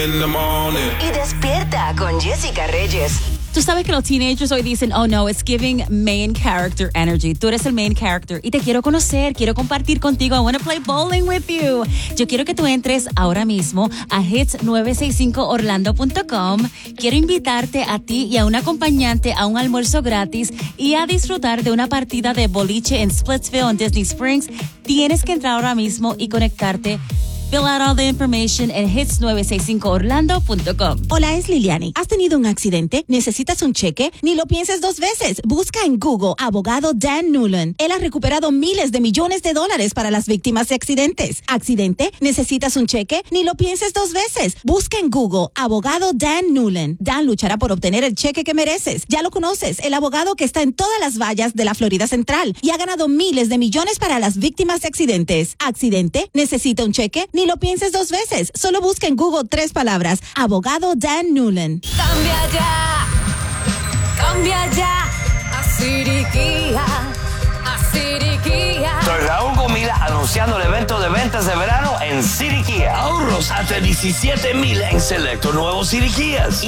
in the morning. Y despierta con Jessica Reyes. Tú sabes que los teenagers hoy dicen, oh no, it's giving main character energy. Tú eres el main character y te quiero conocer, quiero compartir contigo. I want to play bowling with you. Yo quiero que tú entres ahora mismo a hits965orlando.com. Quiero invitarte a ti y a un acompañante a un almuerzo gratis y a disfrutar de una partida de boliche en Splitsville, en Disney Springs. Tienes que entrar ahora mismo y conectarte. Fill out all the information en hits965orlando.com. Hola, es Liliani. ¿Has tenido un accidente? ¿Necesitas un cheque? Ni lo pienses dos veces. Busca en Google abogado Dan Newland. Él ha recuperado miles de millones de dólares para las víctimas de accidentes. ¿Accidente? ¿Necesitas un cheque? Ni lo pienses dos veces. Busca en Google abogado Dan Newland. Dan luchará por obtener el cheque que mereces. Ya lo conoces, el abogado que está en todas las vallas de la Florida Central y ha ganado miles de millones para las víctimas de accidentes. ¿Accidente? ¿Necesita un cheque? Ni lo pienses dos veces. Solo busca en Google 3 palabras. Abogado Dan Newland. Cambia ya a Siriquía, Soy Raúl Gomila anunciando el evento de ventas de verano en Siriquía. Ahorros hasta 17,000 en selectos nuevos Siriquías.